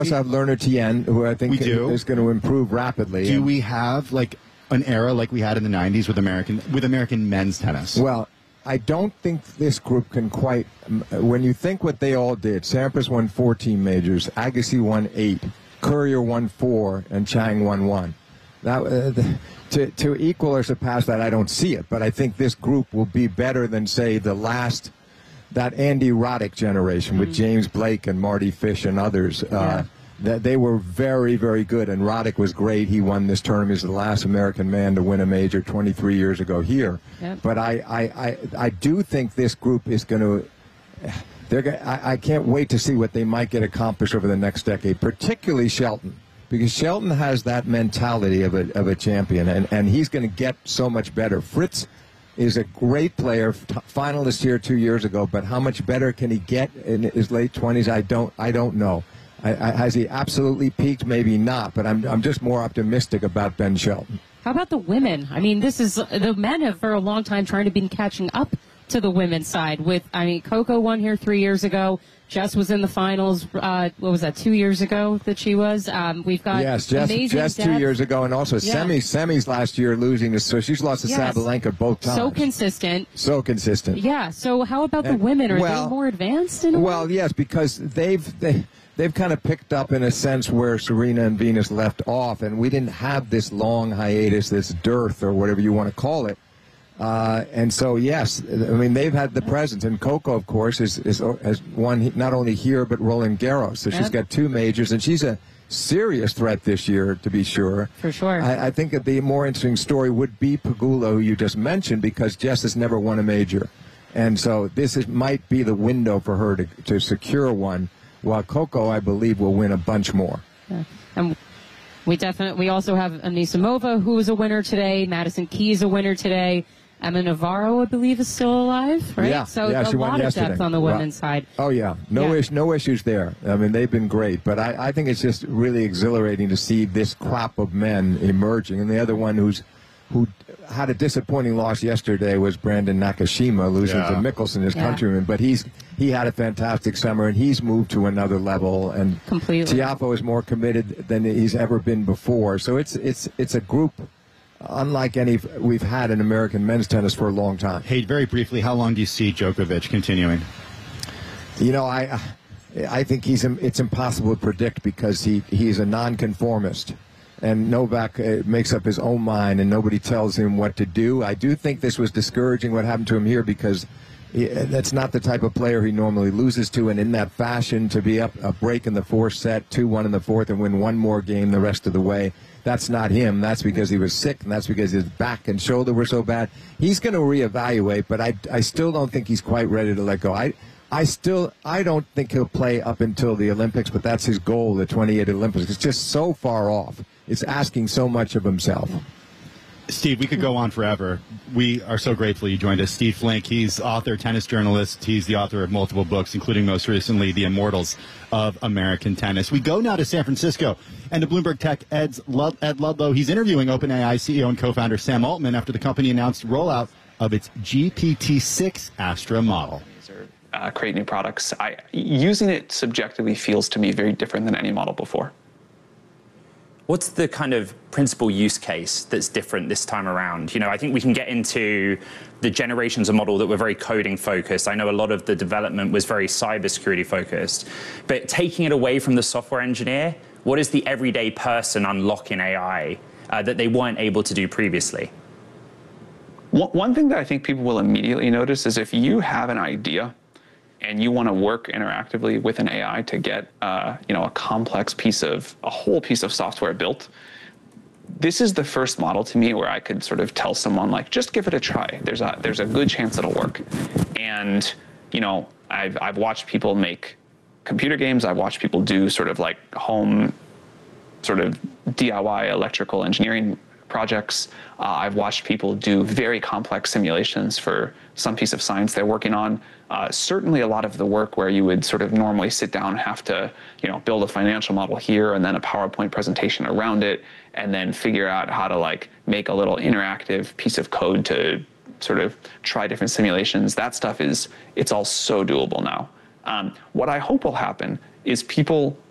also have Lerner Tien, who I think is going to improve rapidly. Do we have like an era like we had in the 90s with American men's tennis? Well, I don't think this group can quite. When you think what they all did, Sampras won 14 majors, Agassi won 8, Courier won 4, and Chang won 1. That to equal or surpass that, I don't see it. But I think this group will be better than, say, that Andy Roddick generation with James Blake and Marty Fish and others. They were very, very good, and Roddick was great. He won this tournament. He's the last American man to win a major 23 years ago here. Yep. But I do think this group is going to. I can't wait to see what they might get accomplished over the next decade, particularly Shelton, because Shelton has that mentality of a champion, and he's going to get so much better. Fritz is a great player, finalist here 2 years ago, but how much better can he get in his late 20s? I don't know. Has he absolutely peaked? Maybe not, but I'm just more optimistic about Ben Shelton. How about the women? I mean, the men have for a long time trying to be catching up to the women's side. Coco won here 3 years ago. Jess was in the finals. What was that? 2 years ago that she was. We've got Jess 2 years ago, and also semis last year losing. So she's lost to Sabalenka both times. So consistent. Yeah. So how about the women? Are they more advanced in a way? Well, yes, because they've kind of picked up in a sense where Serena and Venus left off, and we didn't have this long hiatus, this dearth, or whatever you want to call it. And so, yes, I mean, they've had the presence. And Coco, of course, has won not only here but Roland Garros. So she's got 2 majors, and she's a serious threat this year, to be sure. For sure. I think that the more interesting story would be Pegula, who you just mentioned, because Jess has never won a major. And so might be the window for her to secure one, while Coco, I believe, will win a bunch more. Yeah. And we also have Anisimova, who is a winner today. Madison Keys, a winner today. Emma Navarro, I believe, is still alive, right? Yeah, so she a lot of yesterday. depth on the women's side. Oh, yeah. No issues there. I mean, they've been great. But I think it's just really exhilarating to see this crop of men emerging. And the other one who had a disappointing loss yesterday was Brandon Nakashima, losing to Mickelson, his countryman. But he had a fantastic summer, and he's moved to another level. And completely. Tiafoe is more committed than he's ever been before. So it's a group unlike any we've had in American men's tennis for a long time. Hey, very briefly, how long do you see Djokovic continuing? You know, I think it's impossible to predict because he's a nonconformist. And Novak makes up his own mind, and nobody tells him what to do. I do think this was discouraging what happened to him here because that's not the type of player he normally loses to. And in that fashion, to be up a break in the 4th set, 2-1 in the 4th, and win one more game the rest of the way, that's not him. That's because he was sick, and that's because his back and shoulder were so bad. He's going to reevaluate, but I still don't think he's quite ready to let go. I don't think he'll play up until the Olympics, but that's his goal, the 28 Olympics. It's just so far off. It's asking so much of himself. Steve, we could go on forever. We are so grateful you joined us. Steve Flink, he's author, tennis journalist. He's the author of multiple books, including most recently The Immortals of American Tennis. We go now to San Francisco and to Bloomberg Tech Ed Ludlow. He's interviewing OpenAI CEO and co-founder Sam Altman after the company announced rollout of its GPT-6 Astra model. Create new products. Using it subjectively feels to me very different than any model before. What's the kind of principal use case that's different this time around? You know, I think we can get into the generations of model that were very coding focused. I know a lot of the development was very cybersecurity focused. But taking it away from the software engineer, what is the everyday person unlocking AI that they weren't able to do previously? One thing that I think people will immediately notice is if you have an idea and you want to work interactively with an AI to get a whole piece of software built, this is the first model to me where I could sort of tell someone, like, just give it a try. There's a good chance it'll work. And, you know, I've watched people make computer games. I've watched people do sort of like home sort of DIY electrical engineering projects. I've watched people do very complex simulations for some piece of science they're working on. Certainly a lot of the work where you would sort of normally sit down and have to, you know, build a financial model here and then a PowerPoint presentation around it and then figure out how to like make a little interactive piece of code to sort of try different simulations. That stuff it's all so doable now. What I hope will happen is people